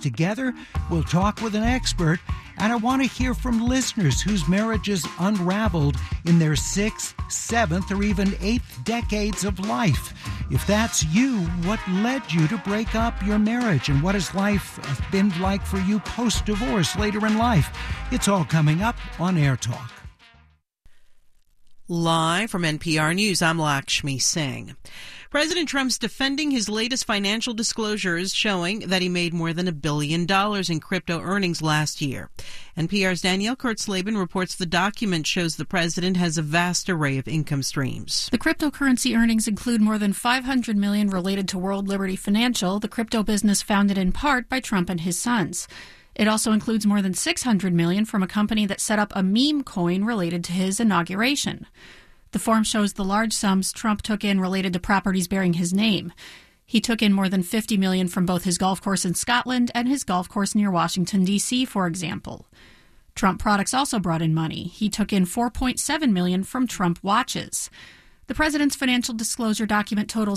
together. We'll talk with an expert, and I want to hear from listeners whose marriages unraveled in their 6th, 7th, or even 8th decades of life. If that's you, what led you to break up your marriage, and what has life been like for you post-divorce later in life? It's all coming up on Air Talk. Live from NPR News, I'm Lakshmi Singh. President Trump's defending his latest financial disclosures showing that he made more than $1 billion in crypto earnings last year. NPR's Danielle Kurtzleben reports the document shows the president has a vast array of income streams. The cryptocurrency earnings include more than $500 million related to World Liberty Financial, the crypto business founded in part by Trump and his sons. It also includes more than $600 million from a company that set up a meme coin related to his inauguration. The form shows the large sums Trump took in related to properties bearing his name. He took in more than $50 million from both his golf course in Scotland and his golf course near Washington, D.C., for example. Trump products also brought in money. He took in $4.7 million from Trump watches. The president's financial disclosure document totals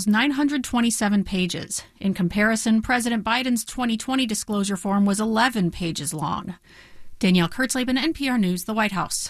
927 pages. In comparison, President Biden's 2020 disclosure form was 11 pages long. Danielle Kurtzleben, NPR News, the White House.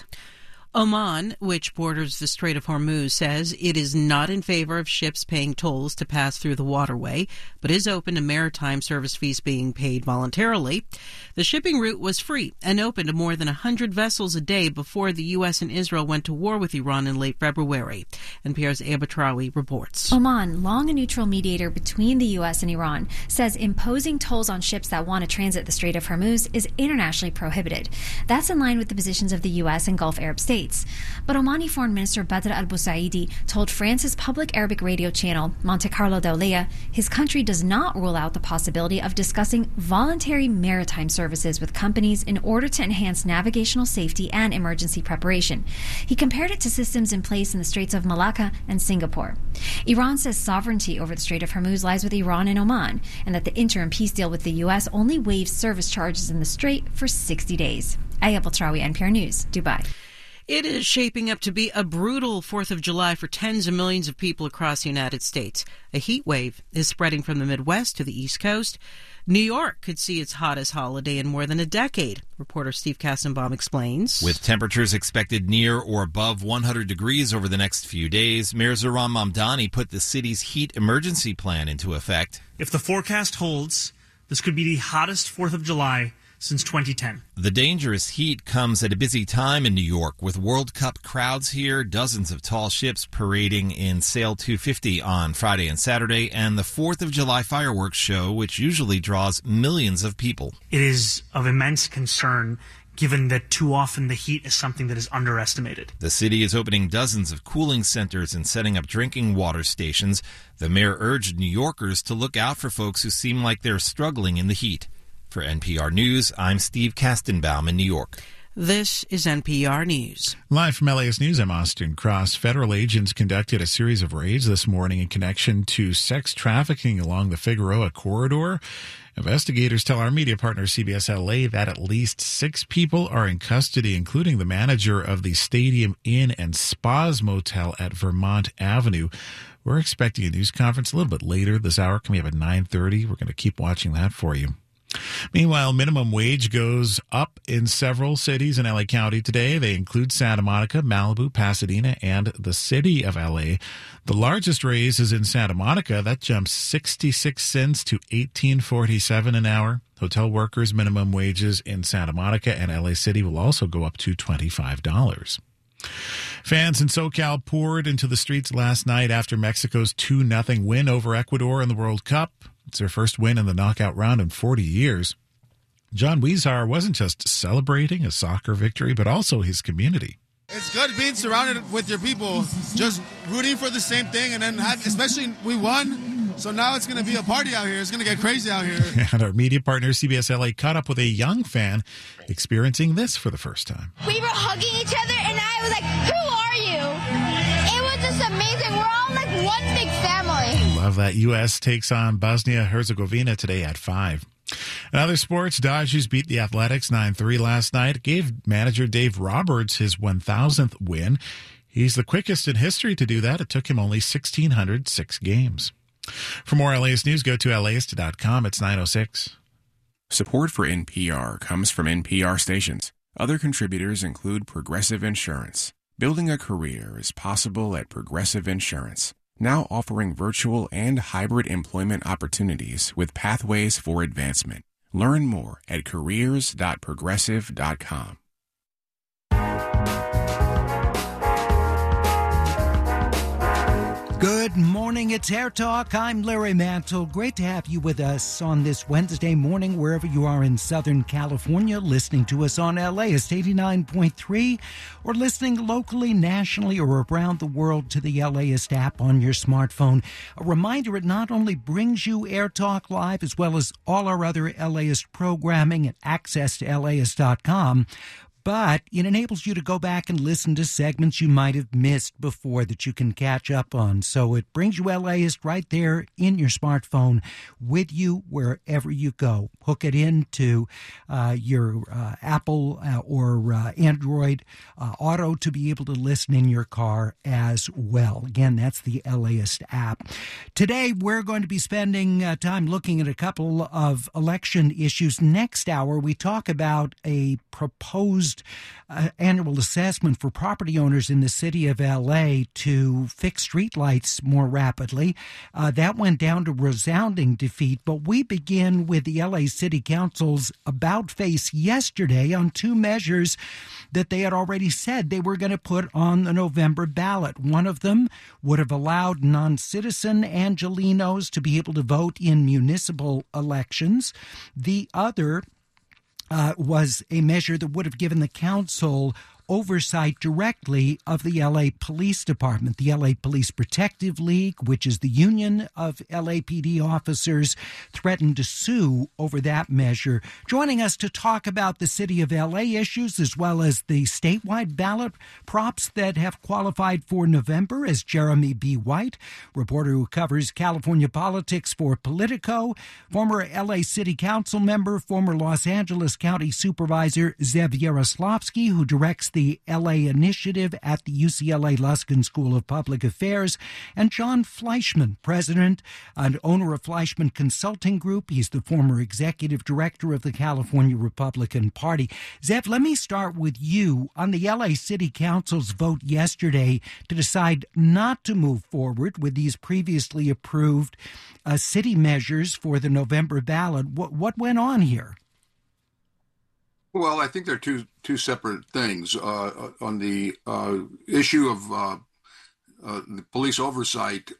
Oman, which borders the Strait of Hormuz, says it is not in favor of ships paying tolls to pass through the waterway, but is open to maritime service fees being paid voluntarily. The shipping route was free and open to more than 100 vessels a day before the U.S. and Israel went to war with Iran in late February. NPR's Aya Batrawi reports. Oman, long a neutral mediator between the U.S. and Iran, says imposing tolls on ships that want to transit the Strait of Hormuz is internationally prohibited. That's in line with the positions of the U.S. and Gulf Arab states. But Omani Foreign Minister Badr al-Busaidi told France's public Arabic radio channel, Monte Carlo Dawliya, his country does not rule out the possibility of discussing voluntary maritime services with companies in order to enhance navigational safety and emergency preparation. He compared it to systems in place in the Straits of Malacca and Singapore. Iran says sovereignty over the Strait of Hormuz lies with Iran and Oman, and that the interim peace deal with the U.S. only waives service charges in the strait for 60 days. Aya Batrawi, NPR News, Dubai. It is shaping up to be a brutal 4th of July for tens of millions of people across the United States. A heat wave is spreading from the Midwest to the East Coast. New York could see its hottest holiday in more than a decade. Reporter Steve Kassenbaum explains. With temperatures expected near or above 100 degrees over the next few days, Mayor Zohran Mamdani put the city's heat emergency plan into effect. If the forecast holds, this could be the hottest 4th of July since 2010. The dangerous heat comes at a busy time in New York, with World Cup crowds here, dozens of tall ships parading in Sail 250 on Friday and Saturday, and the 4th of July fireworks show, which usually draws millions of people. It is of immense concern, given that too often the heat is something that is underestimated. The city is opening dozens of cooling centers and setting up drinking water stations. The mayor urged New Yorkers to look out for folks who seem like they're struggling in the heat. For NPR News, I'm Steve Kastenbaum in New York. This is NPR News. Live from LAist News, I'm Austin Cross. Federal agents conducted a series of raids this morning in connection to sex trafficking along the Figueroa corridor. Investigators tell our media partner CBS LA that at least 6 people are in custody, including the manager of the Stadium Inn and Spas Motel at Vermont Avenue. We're expecting a news conference a little bit later this hour, coming up at 9:30. We're going to keep watching that for you. Meanwhile, minimum wage goes up in several cities in LA County today. They include Santa Monica, Malibu, Pasadena, and the city of LA. The largest raise is in Santa Monica. That jumps 66 cents to $18.47 an hour. Hotel workers' minimum wages in Santa Monica and LA City will also go up to $25. Fans in SoCal poured into the streets last night after Mexico's 2-0 win over Ecuador in the World Cup. It's their first win in the knockout round in 40 years. John Weezar wasn't just celebrating a soccer victory, but also his community. It's good being surrounded with your people, just rooting for the same thing, and then especially we won, so now it's going to be a party out here. It's going to get crazy out here. And our media partner CBS LA caught up with a young fan experiencing this for the first time. We were hugging each other, and I was like, "Who are you?" It was just amazing. We're all like one big family. Love that. U.S. takes on Bosnia-Herzegovina today at 5. In other sports, Dodgers beat the Athletics 9-3 last night. It gave manager Dave Roberts his 1,000th win. He's the quickest in history to do that. It took him only 1,606 games. For more LAist news, go to laist.com. It's 9:06. Support for NPR comes from NPR stations. Other contributors include Progressive Insurance. Building a career is possible at Progressive Insurance, now offering virtual and hybrid employment opportunities with pathways for advancement. Learn more at careers.progressive.com. Good morning, it's Hair Talk. I'm Larry Mantle. Great to have you with us on this Wednesday morning, wherever you are in Southern California, listening to us on LAist 89.3, or listening locally, nationally, or around the world to the LAist app on your smartphone. A reminder, it not only brings you Air Talk Live, as well as all our other LAist programming and access to LAist.com, but it enables you to go back and listen to segments you might have missed before that you can catch up on. So it brings you LAist right there in your smartphone with you wherever you go. Hook it into your Apple or Android Auto to be able to listen in your car as well. Again, that's the LAist app. Today, we're going to be spending time looking at a couple of election issues. Next hour, we talk about a proposed annual assessment for property owners in the city of L.A. to fix streetlights more rapidly. That went down to resounding defeat, but we begin with the L.A. City Council's about face yesterday on two measures that they had already said they were going to put on the November ballot. One of them would have allowed non-citizen Angelenos to be able to vote in municipal elections. The other was a measure that would have given the council oversight directly of the L.A. Police Department. The L.A. Police Protective League, which is the union of LAPD officers, threatened to sue over that measure. Joining us to talk about the city of L.A. issues, as well as the statewide ballot props that have qualified for November, is Jeremy B. White, reporter who covers California politics for Politico, former L.A. City Council member, former Los Angeles County Supervisor Zev Yaroslavsky, who directs the L.A. Initiative at the UCLA Luskin School of Public Affairs, and John Fleischman, president and owner of Fleischman Consulting Group. He's the former executive director of the California Republican Party. Zev, let me start with you. On the L.A. City Council's vote yesterday to decide not to move forward with these previously approved city measures for the November ballot, what went on here? Well, I think they're two separate things. On the issue of the police oversight,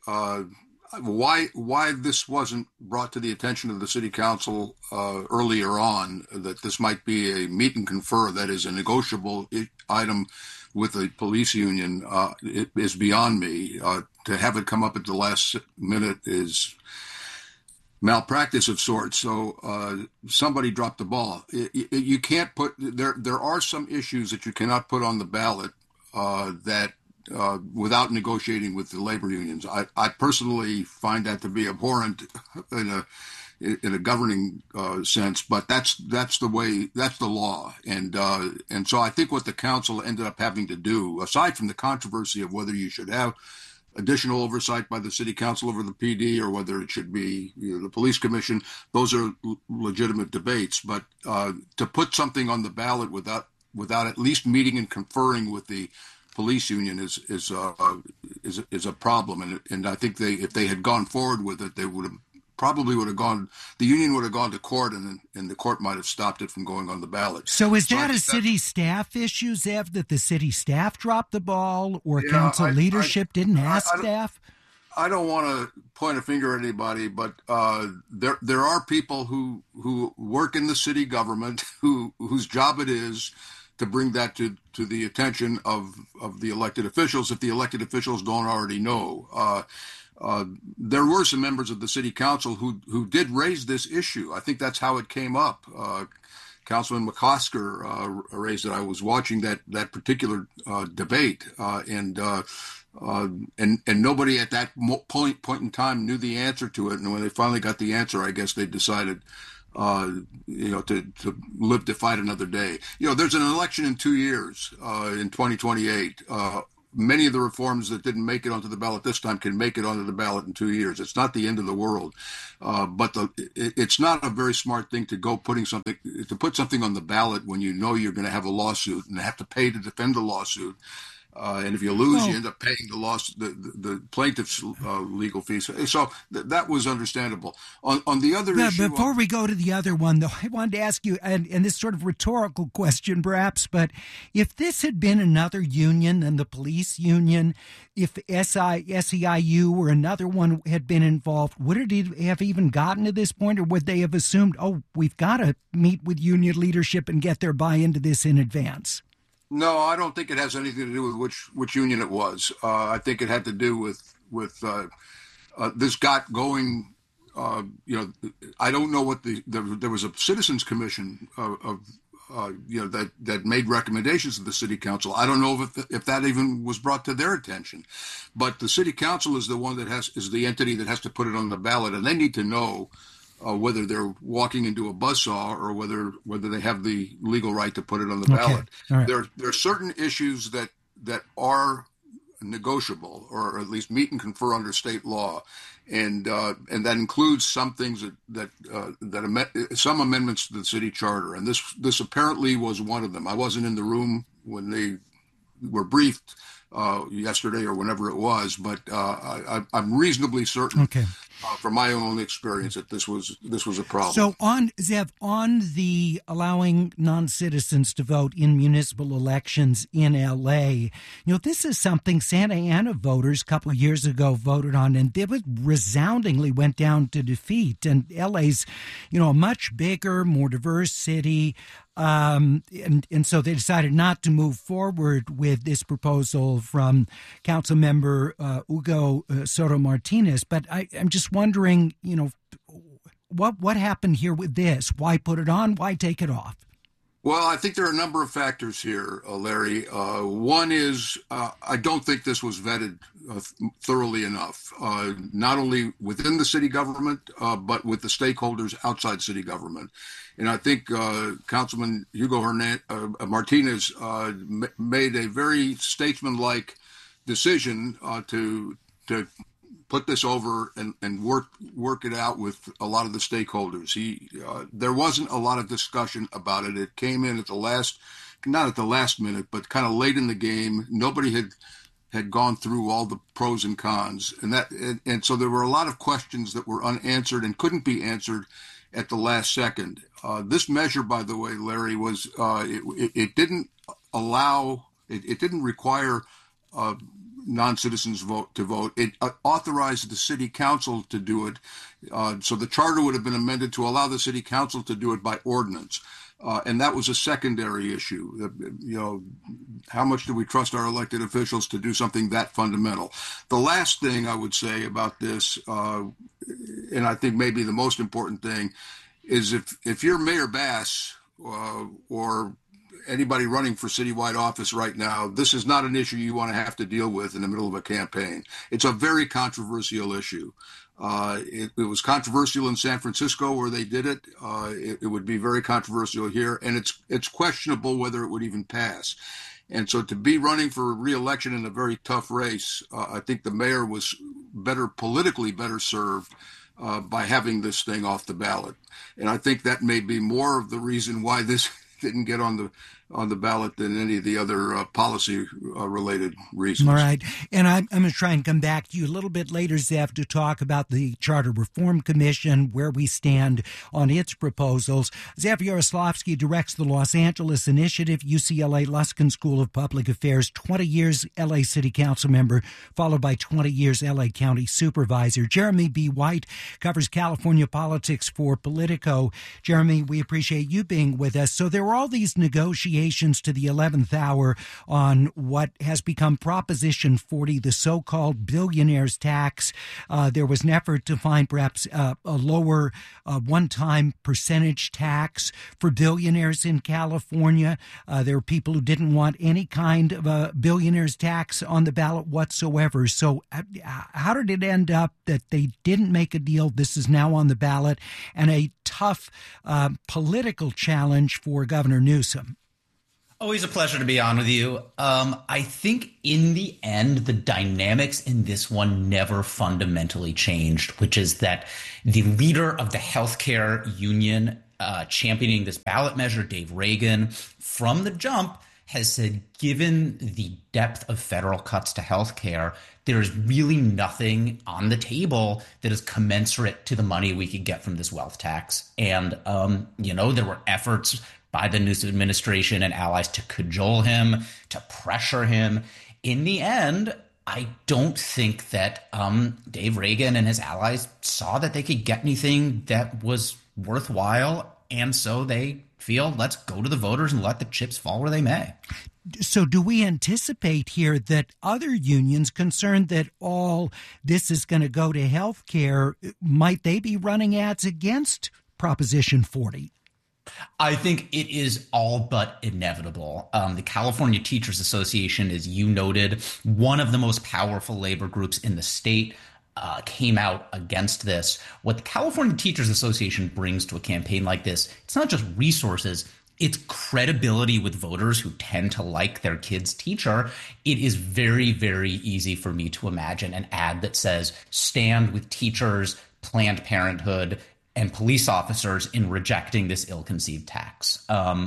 why this wasn't brought to the attention of the city council earlier on, that this might be a meet and confer, that is a negotiable item with the police union, it is beyond me. To have it come up at the last minute is malpractice of sorts. So somebody dropped the ball. You can't put there are some issues that you cannot put on the ballot that without negotiating with the labor unions. I personally find that to be abhorrent in a governing sense, but that's the way, that's the law. And so I think what the council ended up having to do, aside from the controversy of whether you should have additional oversight by the city council over the PD or whether it should be the police commission, those are legitimate debates. But to put something on the ballot without at least meeting and conferring with the police union is a problem. And I think if they had gone forward with it, they would have gone. The union would have gone to court, and the court might have stopped it from going on the ballot. So is that a city staff issue, Zev, that the city staff dropped the ball, or council leadership didn't ask staff? I don't want to point a finger at anybody, but there are people who work in the city government whose job it is to bring that to the attention of the elected officials, if the elected officials don't already know. There were some members of the city council who did raise this issue. I think that's how it came up. Councilman McCosker raised it. I was watching that particular debate, and nobody at that point in time knew the answer to it. And when they finally got the answer, I guess they decided to live to fight another day. There's an election in 2 years, in 2028. many of the reforms that didn't make it onto the ballot this time can make it onto the ballot in 2 years. It's not the end of the world, but it's not a very smart thing to put something on the ballot when you know you're going to have a lawsuit and have to pay to defend the lawsuit. And if you lose, you end up paying the plaintiff's legal fees. So that was understandable. On the other issue, before we go to the other one, though, I wanted to ask you, and this sort of rhetorical question, perhaps, but if this had been another union than the police union, if SEIU or another one had been involved, would it have even gotten to this point, or would they have assumed, we've got to meet with union leadership and get their buy-in to this in advance? No, I don't think it has anything to do with which union it was. I think it had to do with this got going. I don't know what there was a citizens commission that made recommendations to the city council. I don't know if that even was brought to their attention, but the city council is the one is the entity that has to put it on the ballot, and they need to know whether they're walking into a buzzsaw or whether they have the legal right to put it on the ballot. Right. There are certain issues that are negotiable, or at least meet and confer under state law, and that includes some things some amendments to the city charter, and this apparently was one of them. I wasn't in the room when they were briefed yesterday or whenever it was, but I'm reasonably certain. From my own experience, that this was a problem. So on the allowing non-citizens to vote in municipal elections in L.A., this is something Santa Ana voters a couple of years ago voted on, and it resoundingly went down to defeat. And L.A.'s, a much bigger, more diverse city. And so they decided not to move forward with this proposal from Council Member Hugo Soto Martinez. But I'm just wondering, what happened here with this? Why put it on? Why take it off? Well, I think there are a number of factors here, Larry. One is I don't think this was vetted thoroughly enough, not only within the city government, but with the stakeholders outside city government. And I think Councilman Hugo Martinez made a very statesmanlike decision to put this over and work it out with a lot of the stakeholders. There wasn't a lot of discussion about it. It came in not at the last minute, but kind of late in the game. Nobody had gone through all the pros and cons, and so there were a lot of questions that were unanswered and couldn't be answered at the last second. This measure, by the way, Larry, was it didn't require non-citizens to vote. It authorized the city council to do it. So the charter would have been amended to allow the city council to do it by ordinance. And that was a secondary issue. How much do we trust our elected officials to do something that fundamental? The last thing I would say about this, and I think maybe the most important thing, is if you're Mayor Bass or anybody running for citywide office right now, this is not an issue you want to have to deal with in the middle of a campaign. It's a very controversial issue. It was controversial in San Francisco where they did it. It would be very controversial here, and it's questionable whether it would even pass. And so to be running for re-election in a very tough race, I think the mayor was politically better served by having this thing off the ballot. And I think that may be more of the reason why this didn't get on the ballot than any of the other policy-related reasons. All right. And I'm going to try and come back to you a little bit later, Zev, to talk about the Charter Reform Commission, where we stand on its proposals. Zev Yaroslavsky directs the Los Angeles Initiative, UCLA Luskin School of Public Affairs, 20 years L.A. City Council member, followed by 20 years L.A. County Supervisor. Jeremy B. White covers California politics for Politico. Jeremy, we appreciate you being with us. So there were all these negotiations to the 11th hour on what has become Proposition 40, the so-called billionaire's tax. There was an effort to find perhaps a lower one-time percentage tax for billionaires in California. There were people who didn't want any kind of a billionaire's tax on the ballot whatsoever. So how did it end up that they didn't make a deal? This is now on the ballot, and a tough political challenge for Governor Newsom. Always a pleasure to be on with you. I think in the end, the dynamics in this one never fundamentally changed, which is that the leader of the healthcare union championing this ballot measure, Dave Reagan, from the jump has said, given the depth of federal cuts to healthcare, there's really nothing on the table that is commensurate to the money we could get from this wealth tax. And, there were efforts by the Newsom administration and allies to cajole him, to pressure him. In the end, I don't think that Dave Reagan and his allies saw that they could get anything that was worthwhile. And so they feel, let's go to the voters and let the chips fall where they may. So do we anticipate here that other unions concerned that all this is going to go to health care, might they be running ads against Proposition 40? I think it is all but inevitable. The California Teachers Association, as you noted, one of the most powerful labor groups in the state, came out against this. What the California Teachers Association brings to a campaign like this, it's not just resources, it's credibility with voters who tend to like their kid's teacher. It is very, very easy for me to imagine an ad that says, stand with teachers, Planned Parenthood, and police officers in rejecting this ill-conceived tax.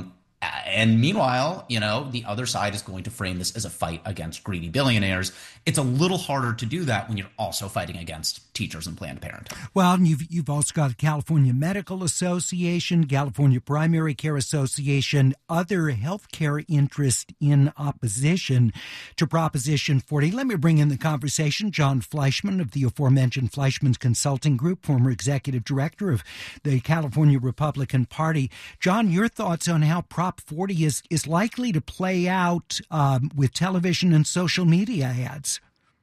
And meanwhile, the other side is going to frame this as a fight against greedy billionaires. It's a little harder to do that when you're also fighting against teachers and Planned Parenthood. Well, and you've also got the California Medical Association, California Primary Care Association, other healthcare interests in opposition to Proposition 40. Let me bring in the conversation John Fleischman of the aforementioned Fleischman's Consulting Group, former executive director of the California Republican Party. John, your thoughts on how Prop 40 is likely to play out with television and social media ads?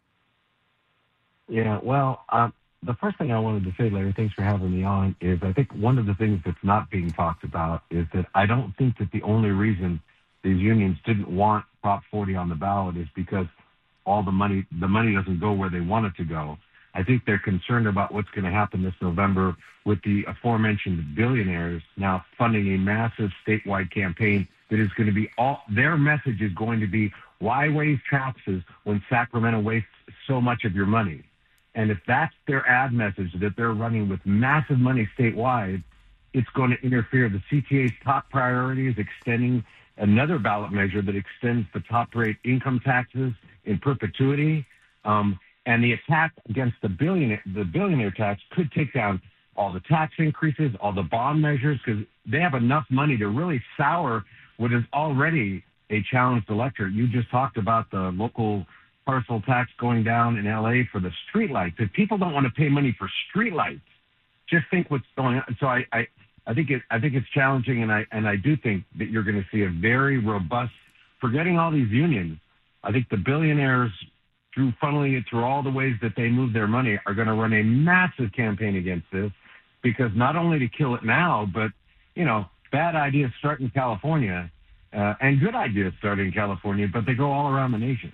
Yeah, well, the first thing I wanted to say, Larry, thanks for having me on, is I think one of the things that's not being talked about is that I don't think that the only reason these unions didn't want Prop 40 on the ballot is because all the money doesn't go where they want it to go. I think they're concerned about what's going to happen this November with the aforementioned billionaires now funding a massive statewide campaign that is going to be their message is going to be, why raise taxes when Sacramento wastes so much of your money? And if that's their ad message that they're running with massive money statewide, it's going to interfere. The CTA's top priority is extending another ballot measure that extends the top rate income taxes in perpetuity. And the attack against the billionaire tax could take down all the tax increases, all the bond measures, because they have enough money to really sour what is already a challenged electorate. You just talked about the local parcel tax going down in LA for the streetlights. If people don't want to pay money for streetlights, just think what's going on. So I think it's challenging, and I do think that you're going to see a very robust, forgetting all these unions. I think the billionaires, funneling it through all the ways that they move their money, are going to run a massive campaign against this, because not only to kill it now, but, bad ideas start in California and good ideas start in California, but they go all around the nation.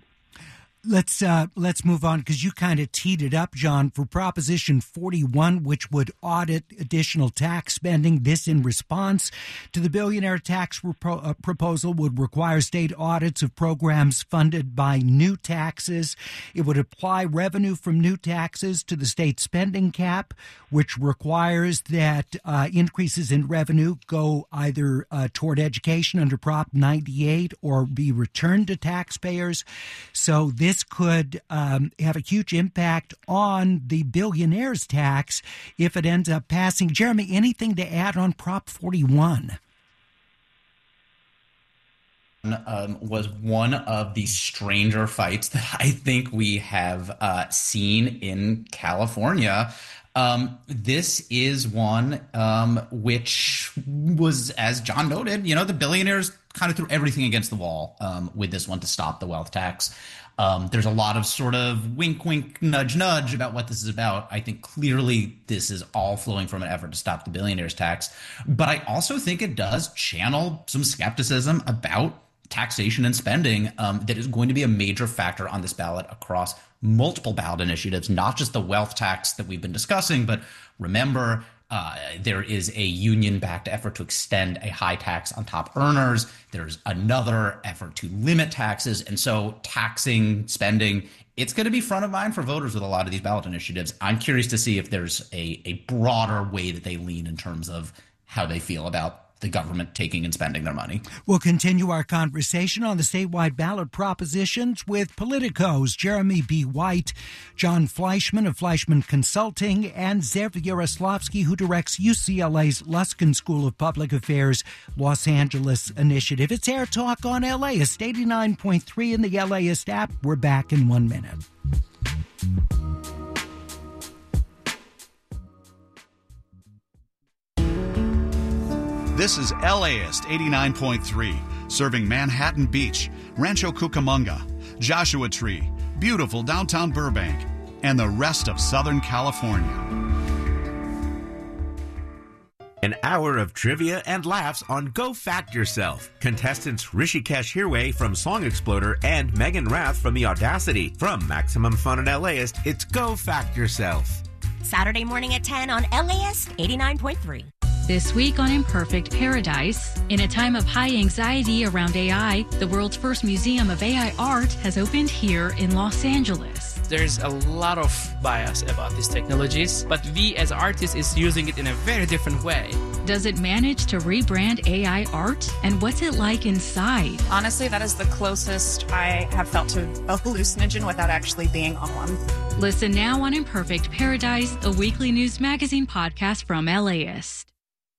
Let's move on, because you kind of teed it up, John, for Proposition 41, which would audit additional tax spending. This, in response to the billionaire tax proposal, would require state audits of programs funded by new taxes. It would apply revenue from new taxes to the state spending cap, which requires that increases in revenue go either toward education under Prop 98 or be returned to taxpayers. So this could have a huge impact on the billionaires tax if it ends up passing. Jeremy, anything to add on Prop 41? Was one of the stranger fights that I think we have seen in California. This is one which was, as John noted, the billionaires kind of threw everything against the wall with this one to stop the wealth tax. There's a lot of sort of wink, wink, nudge, nudge about what this is about. I think clearly this is all flowing from an effort to stop the billionaires tax. But I also think it does channel some skepticism about taxation and spending that is going to be a major factor on this ballot across multiple ballot initiatives, not just the wealth tax that we've been discussing, but remember, There is a union-backed effort to extend a high tax on top earners. There's another effort to limit taxes. And so taxing, spending, it's going to be front of mind for voters with a lot of these ballot initiatives. I'm curious to see if there's a broader way that they lean in terms of how they feel about the government taking and spending their money. We'll continue our conversation on the statewide ballot propositions with Politico's Jeremy B. White, John Fleischman of Fleischman Consulting, and Zev Yaroslavsky, who directs UCLA's Luskin School of Public Affairs Los Angeles initiative. It's Air Talk on LAist 89.3 in the LAist app. We're back in 1 minute. This is LAist 89.3, serving Manhattan Beach, Rancho Cucamonga, Joshua Tree, beautiful downtown Burbank, and the rest of Southern California. An hour of trivia and laughs on Go Fact Yourself. Contestants Rishikesh Hirway from Song Exploder and Megan Rath from The Audacity. From Maximum Fun and LAist, it's Go Fact Yourself. Saturday morning at 10 on LAist 89.3. This week on Imperfect Paradise, in a time of high anxiety around AI, the world's first museum of AI art has opened here in Los Angeles. There's a lot of bias about these technologies, but we as artists is using it in a very different way. Does it manage to rebrand AI art? And what's it like inside? Honestly, that is the closest I have felt to a hallucinogen without actually being on one. Listen now on Imperfect Paradise, a weekly news magazine podcast from LAist.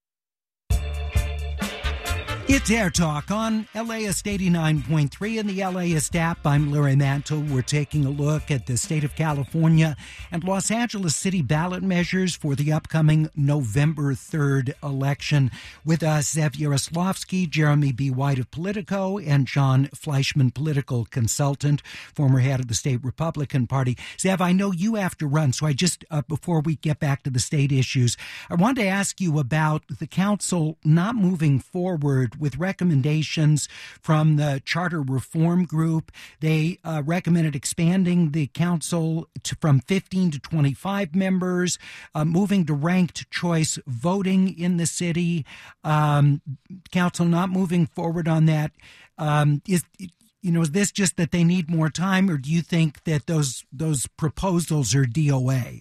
It's Air Talk on LAist 89.3 in the LAist app. I'm Larry Mantle. We're taking a look at the state of California and Los Angeles city ballot measures for the upcoming November 3rd election. With us, Zev Yaroslavsky, Jeremy B. White of Politico, and John Fleischman, political consultant, former head of the state Republican Party. Zev, I know you have to run, so I just, before we get back to the state issues, I wanted to ask you about the council not moving forward with recommendations from the Charter Reform Group. They recommended expanding the council from 15 to 25 members, moving to ranked choice voting in the city. Council not moving forward on that. Is this just that they need more time, or do you think that those proposals are DOA?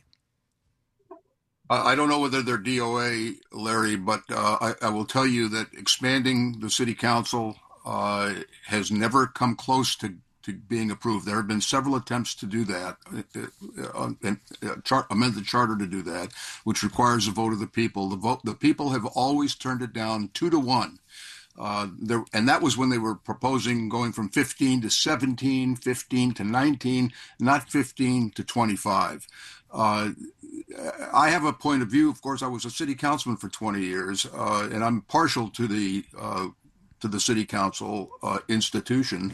I don't know whether they're DOA, Larry, but I will tell you that expanding the city council has never come close to being approved. There have been several attempts to do that, amend the charter to do that, which requires a vote of the people. The people have always turned it down 2-1. And that was when they were proposing going from 15 to 17, 15 to 19, not 15 to 25. I have a point of view. Of course, I was a city councilman for 20 years, and I'm partial to the city council institution.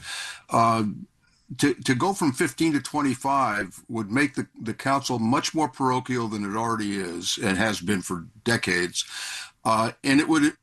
To go from 15 to 25 would make the council much more parochial than it already is and has been for decades. And it would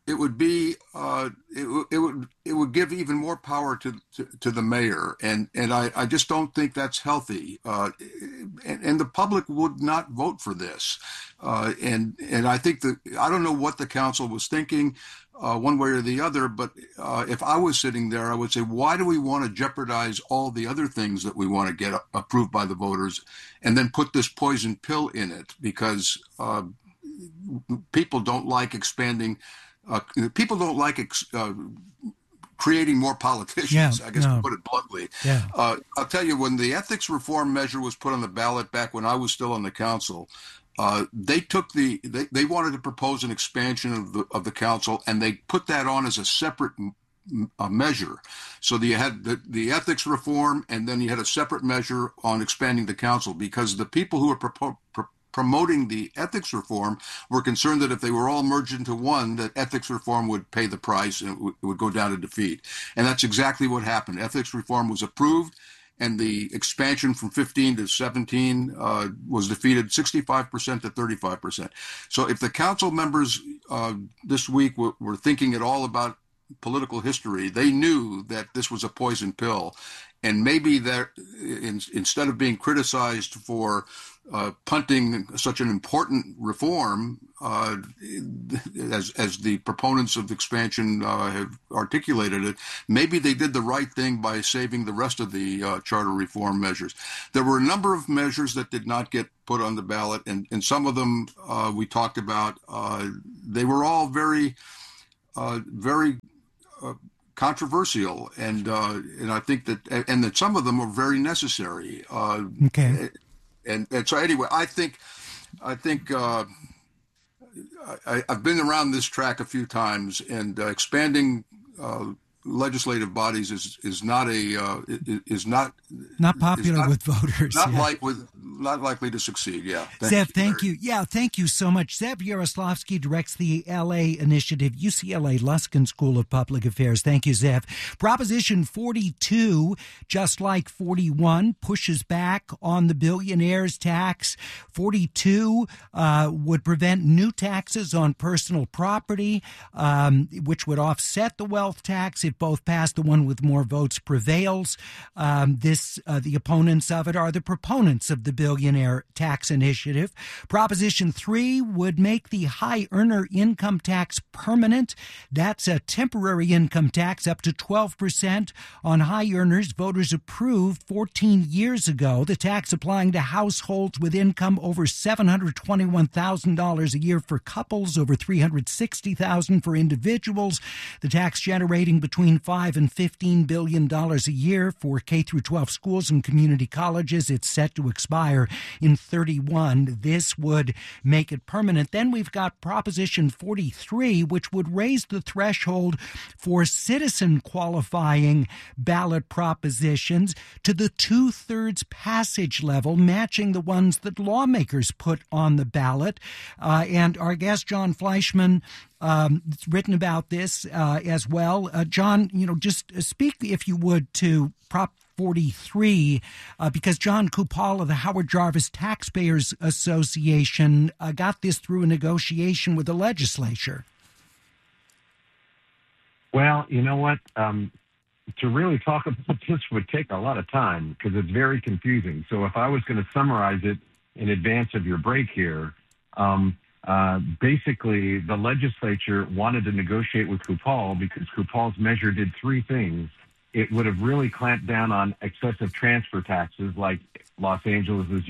give even more power to the mayor, and I just don't think that's healthy. And the public would not vote for this. And I think I don't know what the council was thinking, one way or the other. But if I was sitting there, I would say, why do we want to jeopardize all the other things that we want to get approved by the voters, and then put this poison pill in it? Because people don't like expanding. People don't like creating more politicians, I guess, to put it bluntly. Yeah. I'll tell you, when the ethics reform measure was put on the ballot back when I was still on the council, they wanted to propose an expansion of the council, and they put that on as a separate measure. So you had the ethics reform, and then you had a separate measure on expanding the council, because the people who were promoting the ethics reform were concerned that if they were all merged into one, that ethics reform would pay the price and it would go down to defeat. And that's exactly what happened. Ethics reform was approved, and the expansion from 15 to 17 was defeated 65% to 35%. So if the council members this week were thinking at all about political history, they knew that this was a poison pill. And maybe that instead of being criticized for punting such an important reform, as the proponents of expansion have articulated it. Maybe they did the right thing by saving the rest of the charter reform measures. There were a number of measures that did not get put on the ballot, and some of them we talked about. They were all very controversial, and I think that some of them are very necessary. Okay. And so anyway, I think I've been around this track a few times, and expanding legislative bodies is not popular with voters. Not likely to succeed. Yeah. Zev, thank you. Yeah, thank you so much. Zev Yaroslavsky directs the LA Initiative, UCLA Luskin School of Public Affairs. Thank you, Zev. Proposition 42, just like 41, pushes back on the billionaires tax. 42 would prevent new taxes on personal property, which would offset the wealth tax. If both pass, the one with more votes prevails. The opponents of it are the proponents of the billionaire tax initiative. Proposition 3 would make the high earner income tax permanent. That's a temporary income tax up to 12% on high earners. Voters approved 14 years ago. The tax applying to households with income over $721,000 a year for couples, over $360,000 for individuals. The tax generating between $5 and $15 billion a year for K through 12 schools and community colleges. It's set to expire in 31. This would make it permanent. Then we've got Proposition 43, which would raise the threshold for citizen qualifying ballot propositions to the 2/3 passage level, matching the ones that lawmakers put on the ballot. And our guest, John Fleischman, it's written about this as well. John, just speak, if you would, to Prop 43, because John Kupal of the Howard Jarvis Taxpayers Association got this through a negotiation with the legislature. Well, you know what? To really talk about this would take a lot of time because it's very confusing. So if I was going to summarize it in advance of your break here, basically the legislature wanted to negotiate with Kupal because Kupal's measure did three things. It would have really clamped down on excessive transfer taxes like Los Angeles'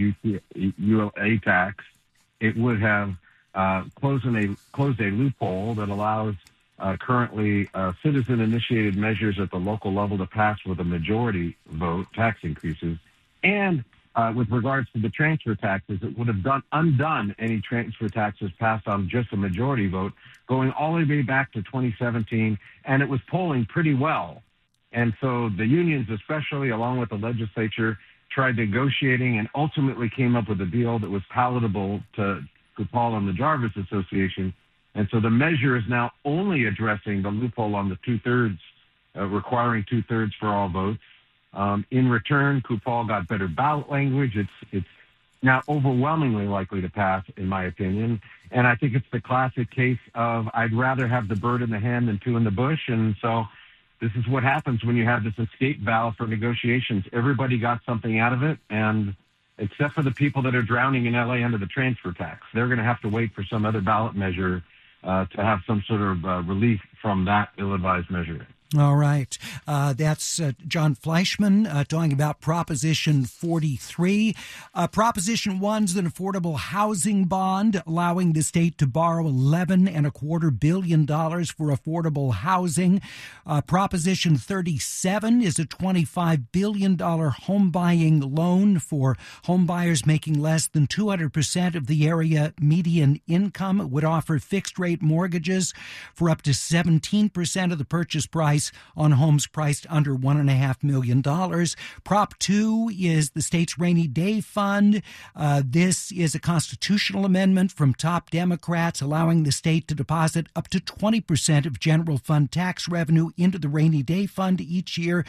ULA tax. It would have closed a loophole that allows currently citizen-initiated measures at the local level to pass with a majority vote, tax increases. And with regards to the transfer taxes, it would have undone any transfer taxes passed on just a majority vote, going all the way back to 2017, and it was polling pretty well. And so the unions, especially along with the legislature, tried negotiating and ultimately came up with a deal that was palatable to Kupal and the Jarvis Association. And so the measure is now only addressing the loophole on the 2/3, requiring 2/3 for all votes. In return, Kupal got better ballot language. It's now overwhelmingly likely to pass, in my opinion. And I think it's the classic case of I'd rather have the bird in the hand than two in the bush. And so this is what happens when you have this escape valve for negotiations. Everybody got something out of it, and except for the people that are drowning in L.A. under the transfer tax. They're going to have to wait for some other ballot measure to have some sort of relief from that ill-advised measure. All right. That's John Fleischman talking about Proposition 43. Proposition 1's an affordable housing bond, allowing the state to borrow $11.25 billion for affordable housing. Proposition 37 is a $25 billion home buying loan for home buyers making less than 200% of the area median income. It would offer fixed-rate mortgages for up to 17% of the purchase price on homes priced under $1.5 million. Prop 2 is the state's rainy day fund. This is a constitutional amendment from top Democrats allowing the state to deposit up to 20% of general fund tax revenue into the rainy day fund each year.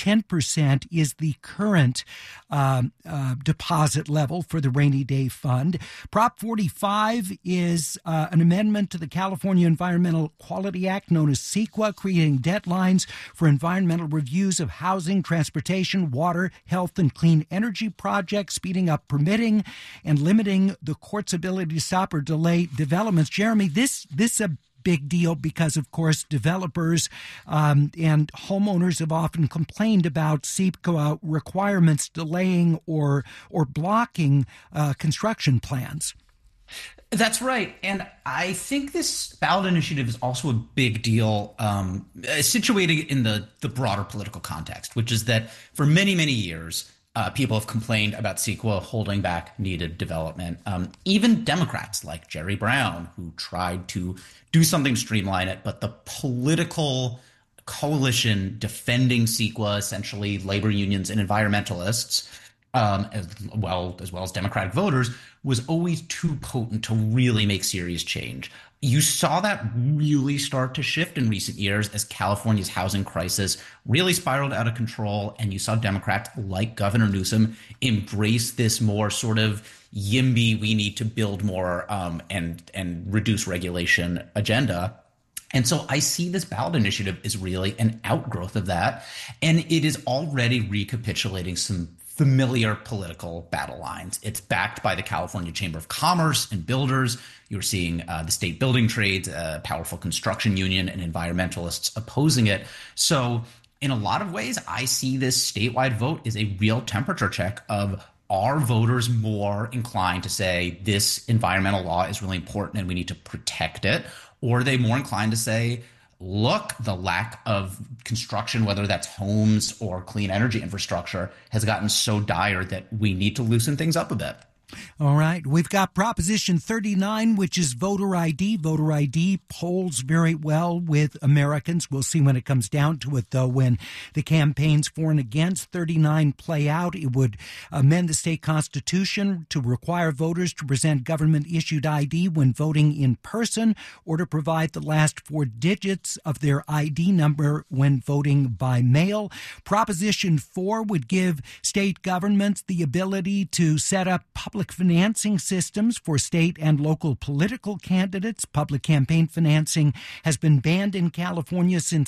10% is the current deposit level for the rainy day fund. Prop 45 is an amendment to the California Environmental Quality Act known as CEQA, creating deadlines deadlines for environmental reviews of housing, transportation, water, health, and clean energy projects, speeding up permitting, and limiting the court's ability to stop or delay developments. Jeremy, this is a big deal because, of course, developers and homeowners have often complained about CEQA requirements delaying or blocking construction plans. That's right. And I think this ballot initiative is also a big deal situated in the broader political context, which is that for many, many years, people have complained about CEQA holding back needed development. Even Democrats like Jerry Brown, who tried to do something to streamline it, but the political coalition defending CEQA, essentially labor unions and environmentalists, as well as Democratic voters, was always too potent to really make serious change. You saw that really start to shift in recent years as California's housing crisis really spiraled out of control, and you saw Democrats like Governor Newsom embrace this more sort of YIMBY, we need to build more and reduce regulation agenda. And so I see this ballot initiative is really an outgrowth of that, and it is already recapitulating some familiar political battle lines. It's backed by the California Chamber of Commerce and builders. You're seeing the state building trades, a powerful construction union, and environmentalists opposing it. So in a lot of ways, I see this statewide vote as a real temperature check of, are voters more inclined to say this environmental law is really important and we need to protect it? Or are they more inclined to say, look, the lack of construction, whether that's homes or clean energy infrastructure, has gotten so dire that we need to loosen things up a bit? All right. We've got Proposition 39, which is voter ID. Voter ID polls very well with Americans. We'll see when it comes down to it, though, when the campaigns for and against 39 play out. It would amend the state constitution to require voters to present government-issued ID when voting in person, or to provide the last 4 digits of their ID number when voting by mail. Proposition 4 would give state governments the ability to set up public financing systems for state and local political candidates. Public campaign financing has been banned in California since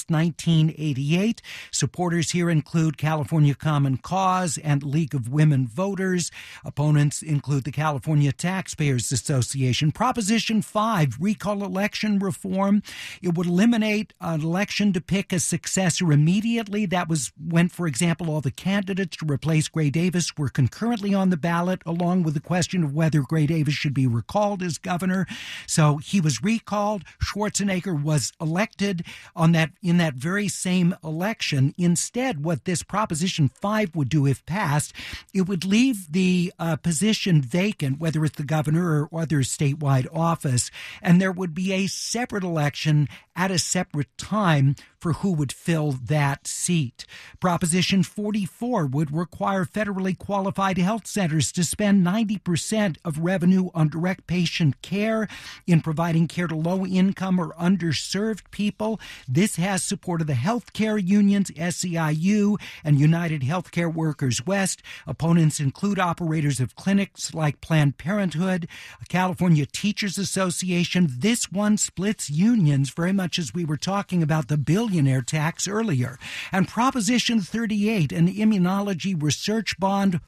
1988. Supporters here include California Common Cause and League of Women Voters. Opponents include the California Taxpayers Association. Proposition 5, recall election reform. It would eliminate an election to pick a successor immediately. That was when, for example, all the candidates to replace Gray Davis were concurrently on the ballot, along with the question of whether Gray Davis should be recalled as governor. So he was recalled. Schwarzenegger was elected in that very same election. Instead, what this Proposition 5 would do, if passed, it would leave the position vacant, whether it's the governor or other statewide office, and there would be a separate election at a separate time for who would fill that seat. Proposition 44 would require federally qualified health centers to spend 90% of revenue on direct patient care in providing care to low-income or underserved people. This has support of the healthcare unions, SEIU, and United Healthcare Workers West. Opponents include operators of clinics like Planned Parenthood, California Teachers Association. This one splits unions, very much as we were talking about the billionaire tax earlier. And Proposition 38, an immunology research bond,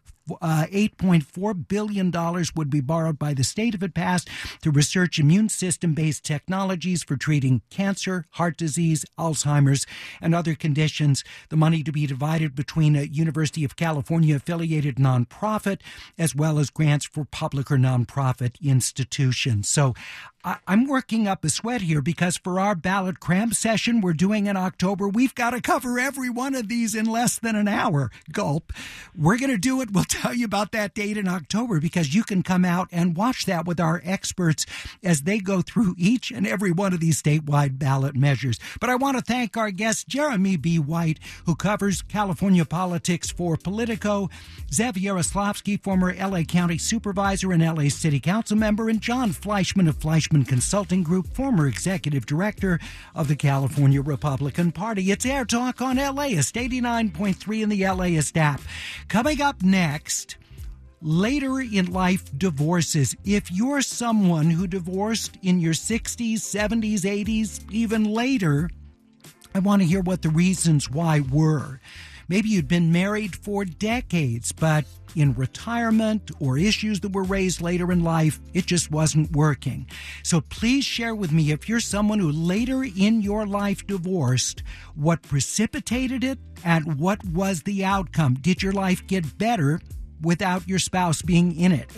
$8.4 billion would be borrowed by the state if it passed to research immune system-based technologies for treating cancer, heart disease, Alzheimer's, and other conditions. The money to be divided between a University of California-affiliated nonprofit as well as grants for public or nonprofit institutions. So I'm working up a sweat here because for our ballot cram session we're doing in October, we've got to cover every one of these in less than an hour. Gulp. We're going to do it. We'll tell you about that date in October because you can come out and watch that with our experts as they go through each and every one of these statewide ballot measures. But I want to thank our guest, Jeremy B. White, who covers California politics for Politico, Zev Yaroslavsky, former L.A. County Supervisor and L.A. City Council member, and John Fleischman of Fleischman Consulting Group, former executive director of the California Republican Party. It's Air Talk on LAist, 89.3 in the LAist app. Coming up next, later in life divorces. If you're someone who divorced in your 60s, 70s, 80s, even later, I want to hear what the reasons why were. Maybe you'd been married for decades, but in retirement or issues that were raised later in life, it just wasn't working. So please share with me, if you're someone who later in your life divorced, what precipitated it and what was the outcome. Did your life get better without your spouse being in it?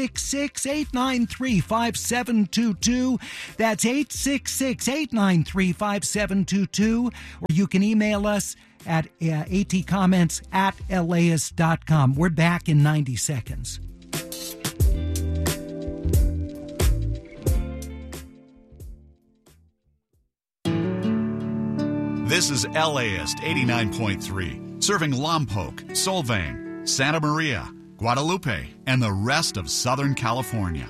866-893-5722. That's 866-893-5722. Or you can email us at atcomments@laist.com. We're back in 90 seconds. This is LAist 89.3, serving Lompoc, Solvang, Santa Maria, Guadalupe, and the rest of Southern California.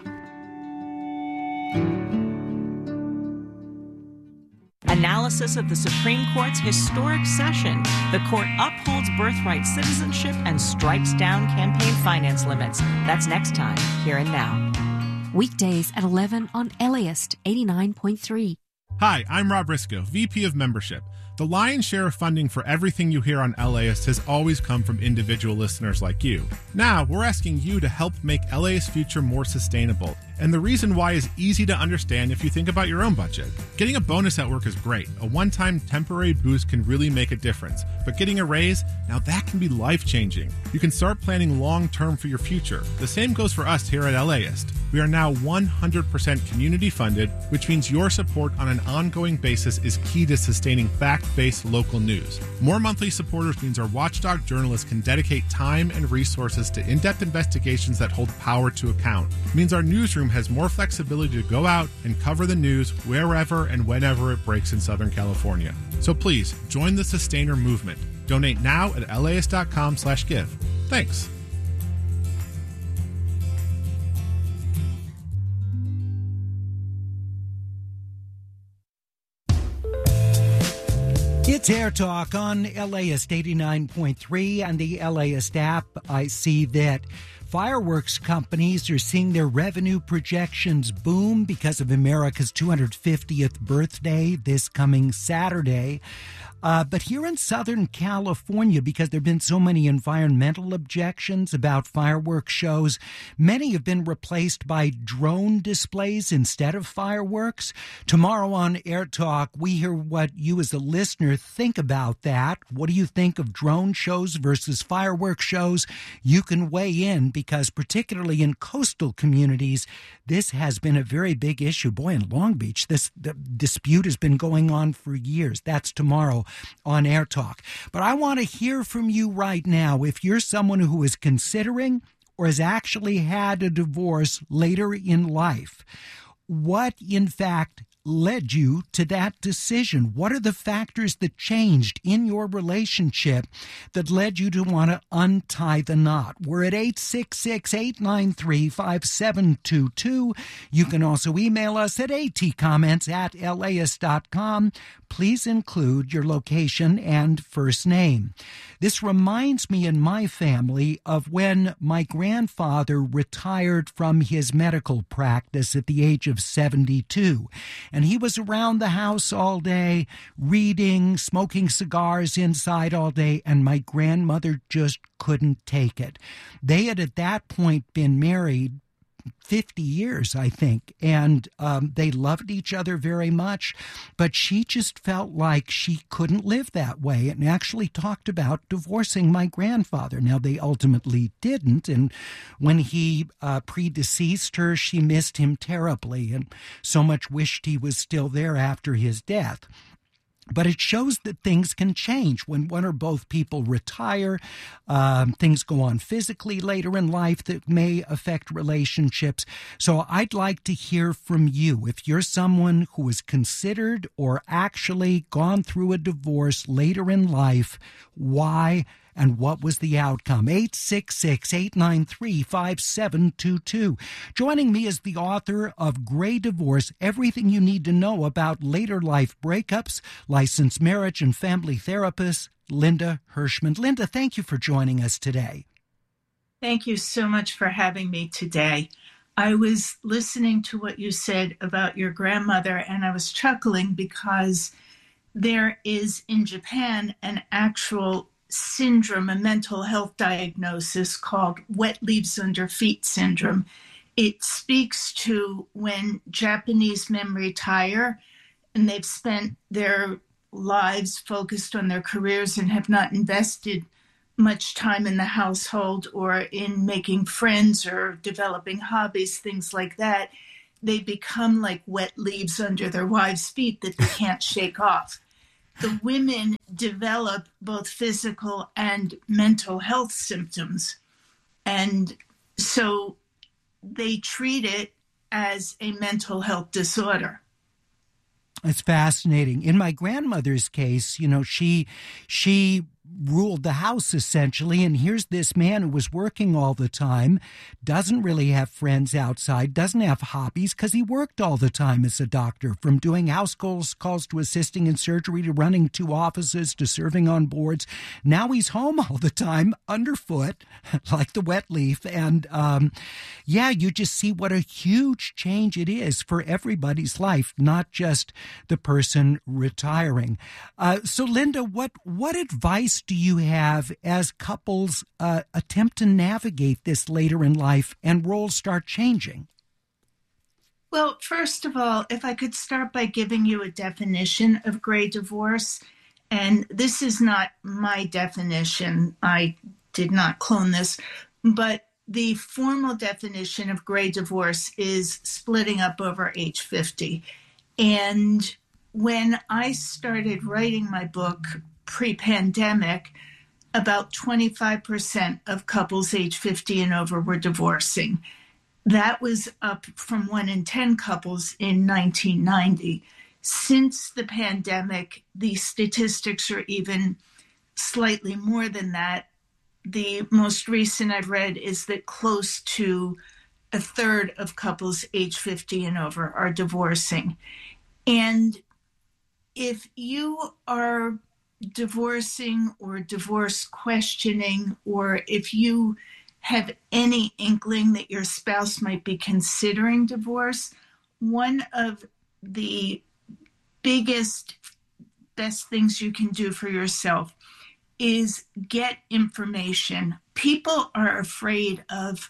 Analysis of the Supreme Court's historic session. The court upholds birthright citizenship and strikes down campaign finance limits. That's next time, Here and Now. Weekdays at 11 on LAist 89.3. Hi, I'm Rob Briscoe, VP of Membership. The lion's share of funding for everything you hear on LAist has always come from individual listeners like you. Now, we're asking you to help make LAist's future more sustainable. And the reason why is easy to understand if you think about your own budget. Getting a bonus at work is great. A one-time temporary boost can really make a difference. But getting a raise, now that can be life-changing. You can start planning long-term for your future. The same goes for us here at LAist. We are now 100% community-funded, which means your support on an ongoing basis is key to sustaining fact-based local news. More monthly supporters means our watchdog journalists can dedicate time and resources to in-depth investigations that hold power to account. It means our newsroom has more flexibility to go out and cover the news wherever and whenever it breaks in Southern California. So please, join the Sustainer movement. Donate now at laist.com/give. Thanks. It's Air Talk on LAist 89.3 and the LAist app. I see that fireworks companies are seeing their revenue projections boom because of America's 250th birthday this coming Saturday. But here in Southern California, because there have been so many environmental objections about fireworks shows, many have been replaced by drone displays instead of fireworks. Tomorrow on Air Talk, we hear what you as a listener think about that. What do you think of drone shows versus fireworks shows? You can weigh in because particularly in coastal communities, this has been a very big issue. Boy, in Long Beach, the dispute has been going on for years. That's tomorrow on Air Talk. But I want to hear from you right now. If you're someone who is considering or has actually had a divorce later in life, what in fact led you to that decision? What are the factors that changed in your relationship that led you to want to untie the knot? We're at 866-893-5722. You can also email us at atcomments@laist.com. Please include your location and first name. This reminds me in my family of when my grandfather retired from his medical practice at the age of 72. And he was around the house all day, reading, smoking cigars inside all day, and my grandmother just couldn't take it. They had at that point been married 50 years, I think, and they loved each other very much, but she just felt like she couldn't live that way and actually talked about divorcing my grandfather. Now, they ultimately didn't, and when he predeceased her, she missed him terribly and so much wished he was still there after his death. But it shows that things can change when one or both people retire. Things go on physically later in life that may affect relationships. So I'd like to hear from you. If you're someone who has considered or actually gone through a divorce later in life, why and what was the outcome? 866-893-5722. Joining me is the author of Gray Divorce, Everything You Need to Know About Later Life Breakups, licensed marriage and family therapist, Linda Hirschman. Linda, thank you for joining us today. Thank you so much for having me today. I was listening to what you said about your grandmother, and I was chuckling because there is in Japan an actual syndrome, a mental health diagnosis called wet leaves under feet syndrome. It speaks to when Japanese men retire and they've spent their lives focused on their careers and have not invested much time in the household or in making friends or developing hobbies, things like that. They become like wet leaves under their wives' feet that they can't shake off. The women develop both physical and mental health symptoms. And so they treat it as a mental health disorder. It's fascinating. In my grandmother's case, she ruled the house essentially, and here's this man who was working all the time, doesn't really have friends outside, doesn't have hobbies because he worked all the time as a doctor, from doing house calls to assisting in surgery to running 2 offices to serving on boards. Now he's home all the time, underfoot, like the wet leaf. And you just see what a huge change it is for everybody's life, not just the person retiring. So Linda, what advice do you have as couples attempt to navigate this later in life and roles start changing? Well, first of all, if I could start by giving you a definition of gray divorce, and this is not my definition, I did not clone this, but the formal definition of gray divorce is splitting up over age 50. And when I started writing my book pre-pandemic, about 25% of couples age 50 and over were divorcing. That was up from 1 in 10 couples in 1990. Since the pandemic, the statistics are even slightly more than that. The most recent I've read is that close to a third of couples age 50 and over are divorcing. And if you are divorcing or divorce questioning, or if you have any inkling that your spouse might be considering divorce, one of the best things you can do for yourself is get information. People are afraid of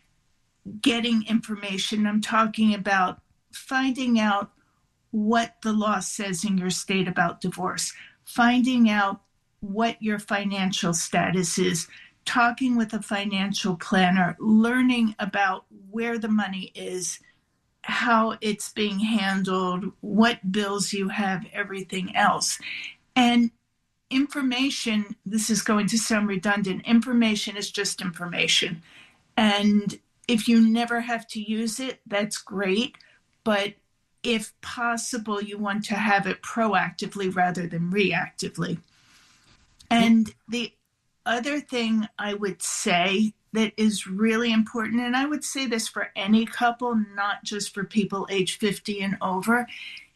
getting information. I'm talking about finding out what the law says in your state about divorce, finding out what your financial status is, talking with a financial planner, learning about where the money is, how it's being handled, what bills you have, everything else. And information, this is going to sound redundant, information is just information. And if you never have to use it, that's great. But if possible, you want to have it proactively rather than reactively. And the other thing I would say that is really important, and I would say this for any couple, not just for people age 50 and over,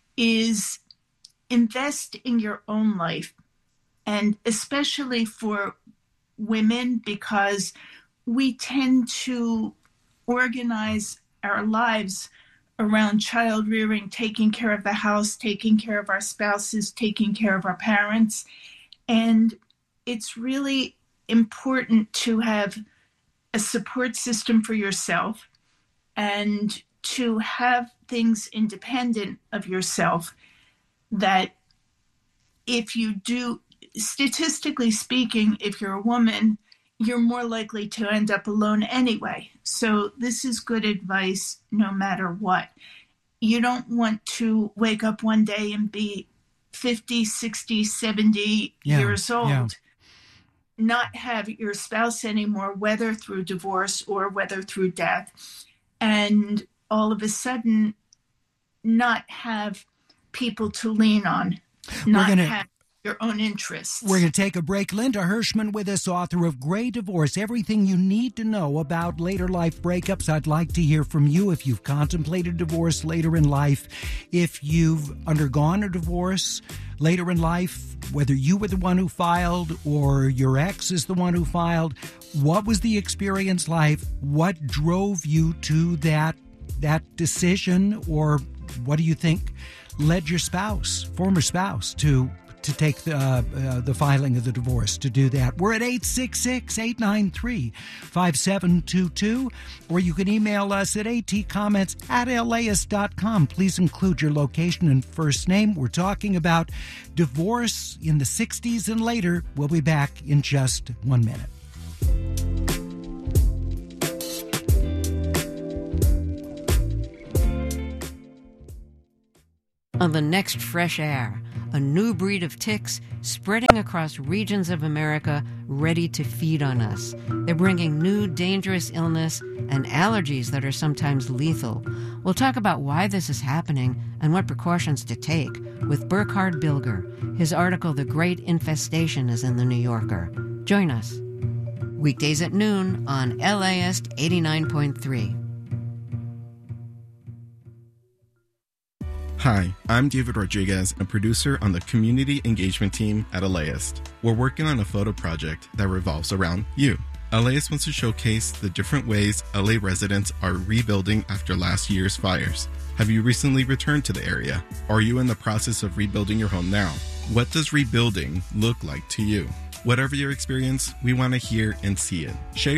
is invest in your own life. And especially for women, because we tend to organize our lives around child rearing, taking care of the house, taking care of our spouses, taking care of our parents. And it's really important to have a support system for yourself and to have things independent of yourself that if you do, statistically speaking, if you're a woman, you're more likely to end up alone anyway. So this is good advice no matter what. You don't want to wake up one day and be 50, 60, 70 years old, not have your spouse anymore, whether through divorce or whether through death, and all of a sudden not have people to lean on, not have your own interests. We're going to take a break. Linda Hirschman with us, author of Gray Divorce, everything you need to know about later life breakups. I'd like to hear from you if you've contemplated divorce later in life, if you've undergone a divorce later in life, whether you were the one who filed or your ex is the one who filed. What was the experience like? What drove you to that decision, or what do you think led your former spouse, to take the filing of the divorce, to do that. We're at 866-893-5722, or you can email us at atcomments@laist.com. Please include your location and first name. We're talking about divorce in the 60s and later. We'll be back in just 1 minute. On the next Fresh Air, a new breed of ticks spreading across regions of America, ready to feed on us. They're bringing new dangerous illness and allergies that are sometimes lethal. We'll talk about why this is happening and what precautions to take with Burkhard Bilger. His article, The Great Infestation, is in The New Yorker. Join us. Weekdays at noon on LAist 89.3. Hi, I'm David Rodriguez, a producer on the community engagement team at LAist. We're working on a photo project that revolves around you. LAist wants to showcase the different ways LA residents are rebuilding after last year's fires. Have you recently returned to the area? Are you in the process of rebuilding your home now? What does rebuilding look like to you? Whatever your experience, we want to hear and see it. Share